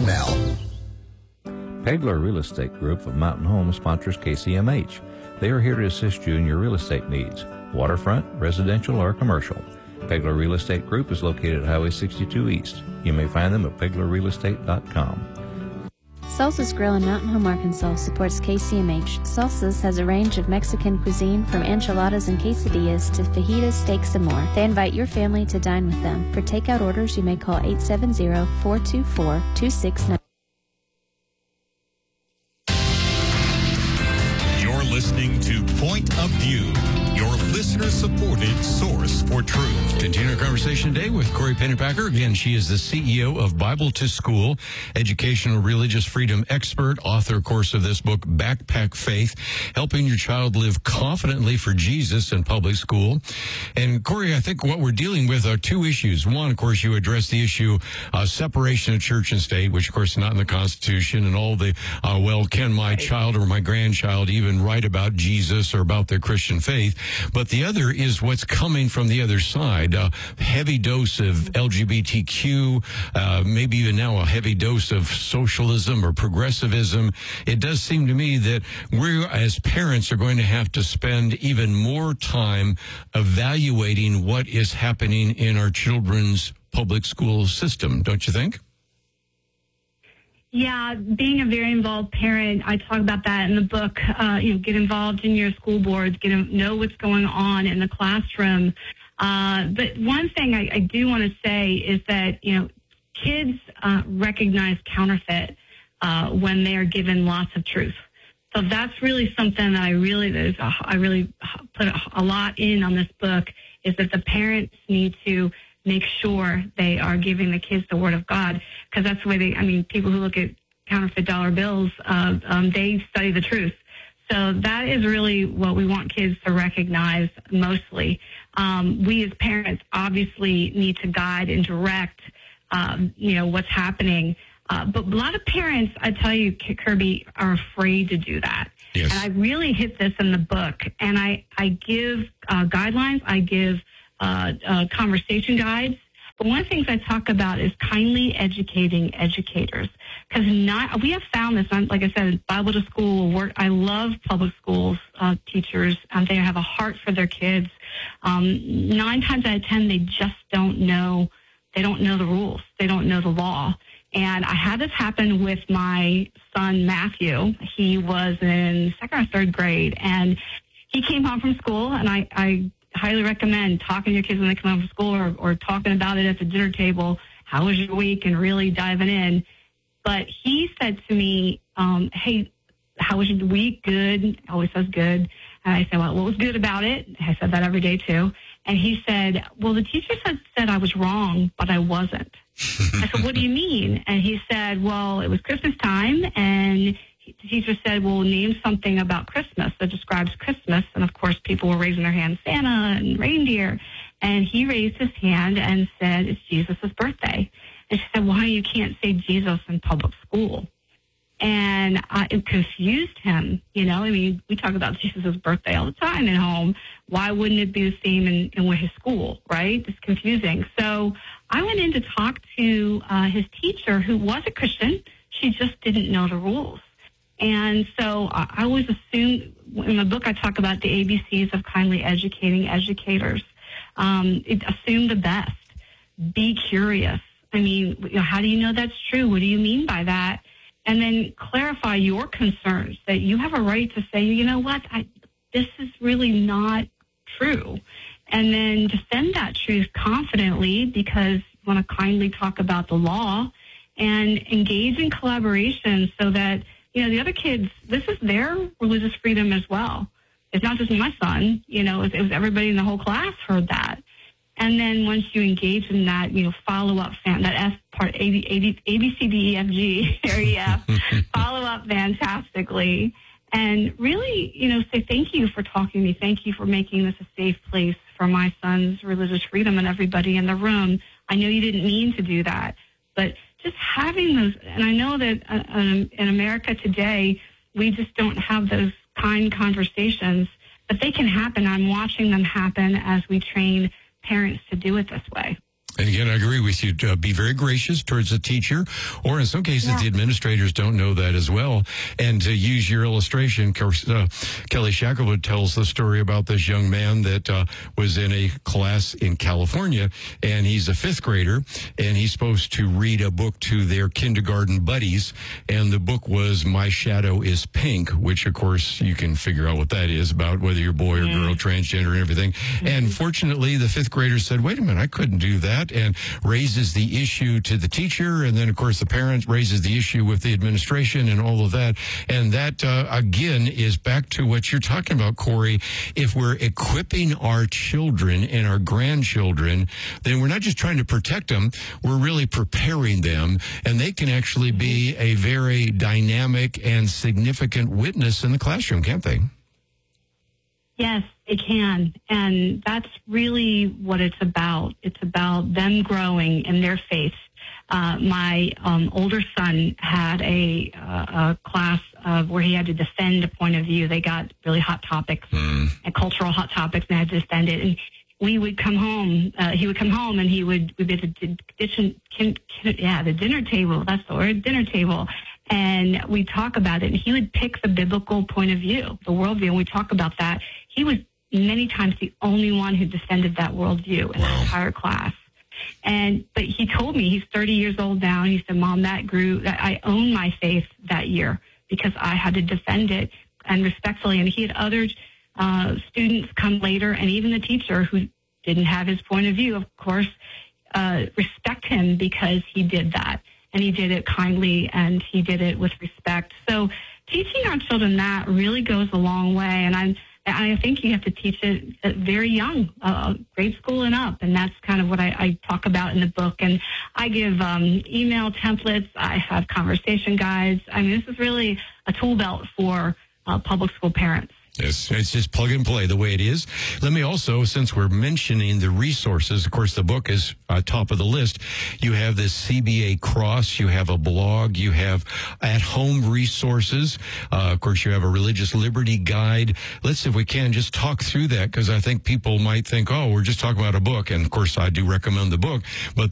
now. Pegler Real Estate Group of Mountain Home sponsors KCMH. They are here to assist you in your real estate needs, waterfront, residential, or commercial. Pegler Real Estate Group is located at Highway 62 East. You may find them at PeglerRealEstate.com. Salsa's Grill in Mountain Home, Arkansas supports KCMH. Salsa's has a range of Mexican cuisine from enchiladas and quesadillas to fajitas, steaks, and more. They invite your family to dine with them. For takeout orders, you may call 870-424-2690. You're listening to Point of View, your listener-supported source for truth. Continue our conversation today with Corey Pennypacker. Again, she is the CEO of Bible to School, educational religious freedom expert, author, of course, of this book, Backpack Faith, helping your child live confidently for Jesus in public school. And Corey, I think what we're dealing with are two issues. One, of course, you address the issue of separation of church and state, which, of course, is not in the Constitution, and all the, can my child or my grandchild even write about Jesus or about their Christian faith? But the other is what's coming from the other side, a heavy dose of LGBTQ, maybe even now a heavy dose of socialism or progressivism. It does seem to me that we as parents are going to have to spend even more time evaluating what is happening in our children's public school system, don't you think? Yeah, being a very involved parent, I talk about that in the book. Get involved in your school boards, know what's going on in the classroom. But one thing I do want to say is that, kids recognize counterfeit when they are given lots of truth. So that's really something that I really put a lot in on this book, is that the parents need to make sure they are giving the kids the Word of God, because that's the way people who look at counterfeit dollar bills, they study the truth. So that is really what we want kids to recognize mostly. We as parents obviously need to guide and direct, what's happening. But a lot of parents, I tell you, Kirby, are afraid to do that. Yes. And I really hit this in the book. And I give guidelines. I give conversation guides. But one of the things I talk about is kindly educating educators. Because we have found this, like I said, Bible to School work. I love public schools teachers. They have a heart for their kids. 9 times out of 10, they just don't know. They don't know the rules. They don't know the law. And I had this happen with my son, Matthew. He was in 2nd or 3rd grade. And he came home from school, and I highly recommend talking to your kids when they come home from school, or talking about it at the dinner table. How was your week? And really diving in. But he said to me, hey, how was your week? Good. Always says good. And I said, well, what was good about it? I said that every day too. And he said, well, the teacher said I was wrong, but I wasn't. I said, what do you mean? And he said, well, it was Christmas time, and the teacher said, well, name something about Christmas that describes Christmas. And, of course, people were raising their hands, Santa and reindeer. And he raised his hand and said, it's Jesus' birthday. And she said, well, honey, you can't say Jesus in public school. And it confused him. We talk about Jesus' birthday all the time at home. Why wouldn't it be the same in his school, right? It's confusing. So I went in to talk to his teacher, who was a Christian. She just didn't know the rules. And so I always assume, in the book I talk about the ABCs of kindly educating educators. Assume the best. Be curious. How do you know that's true? What do you mean by that? And then clarify your concerns, that you have a right to say, you know what, this is really not true. And then defend that truth confidently, because you want to kindly talk about the law and engage in collaboration so that, the other kids, this is their religious freedom as well. It's not just my son, it was everybody in the whole class heard that. And then once you engage in that, follow up, that F part, A, B, C, D, E, F, G, area, follow up fantastically. And really, say thank you for talking to me. Thank you for making this a safe place for my son's religious freedom and everybody in the room. I know you didn't mean to do that, but just having those, and I know that in America today, we just don't have those kind conversations, but they can happen. I'm watching them happen as we train parents to do it this way. And again, I agree with you. Be very gracious towards the teacher, or in some cases, the administrators don't know that as well. And to use your illustration, Kelly Shackelford tells the story about this young man that was in a class in California, and he's a fifth grader, and he's supposed to read a book to their kindergarten buddies, and the book was My Shadow is Pink, which, of course, you can figure out what that is, about whether you're boy or girl, transgender, and everything. And fortunately, the fifth grader said, wait a minute, I couldn't do that, and raises the issue to the teacher, and then, of course, the parent raises the issue with the administration and all of that. And that, again, is back to what you're talking about, Corey. If we're equipping our children and our grandchildren, then we're not just trying to protect them, we're really preparing them, and they can actually be a very dynamic and significant witness in the classroom, can't they? Yes, it can. And that's really what it's about. It's about them growing in their faith. My older son had a class where he had to defend a point of view. They got really hot topics, and cultural hot topics, and had to defend it. And we would come home, he would come home, and we'd be at the dinner table. That's the word, dinner table. And we talk about it, and he would pick the biblical point of view, the worldview, and we talk about that. He was many times the only one who defended that worldview in the entire class. But he told me, he's 30 years old now, and he said, Mom, I owned my faith that year because I had to defend it and respectfully. And he had other students come later, and even the teacher who didn't have his point of view, of course, respect him because he did that. And he did it kindly, and he did it with respect. So teaching our children that really goes a long way. And I think you have to teach it very young, grade school and up. And that's kind of what I talk about in the book. And I give email templates. I have conversation guides. I mean, this is really a tool belt for public school parents. It's just plug and play the way it is. Let me also, since we're mentioning the resources, of course, the book is top of the list. You have this CBA Cross, you have a blog, you have at-home resources. Of course, you have a religious liberty guide. Let's, if we can, just talk through that, because I think people might think, oh, we're just talking about a book. And, of course, I do recommend the book. But